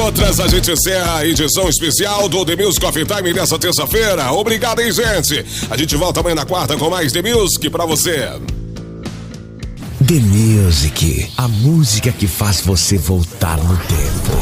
outras, a gente encerra a edição especial do The Music Coffee Time nessa terça-feira. Obrigado, hein, gente? A gente volta amanhã na quarta com mais The Music pra você. The Music, a música que faz você voltar no tempo.